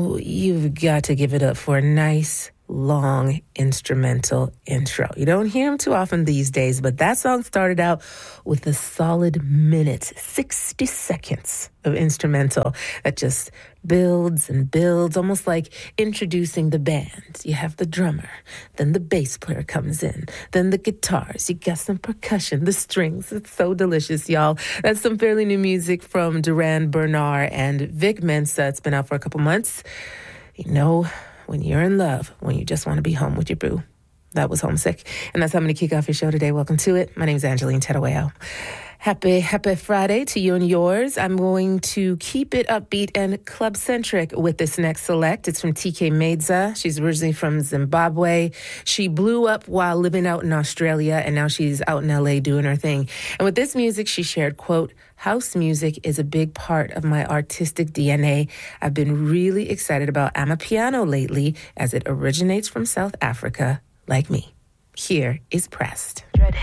you've got to give it up for a nice, long instrumental intro. You don't hear them too often these days, but that song started out with a solid minute, 60 seconds of instrumental that just builds and builds, almost like introducing the band. You have the drummer, then the bass player comes in, then the guitars, you got some percussion, the strings. It's so delicious, y'all. That's some fairly new music from Duran Bernard and Vic Mensa. It's been out for a couple months. You know, when you're in love, when you just want to be home with your boo. That was Homesick. And that's how I'm going to kick off your show today. Welcome to it. My name is Angeline Terueo. Happy Friday to you and yours. I'm going to keep it upbeat and club-centric with this next select. It's from TK Meza. She's originally from Zimbabwe. She blew up while living out in Australia, and now she's out in LA doing her thing. And with this music, she shared, quote, "House music is a big part of my artistic DNA. I've been really excited about Amapiano lately as it originates from South Africa, like me." Here is Pressed.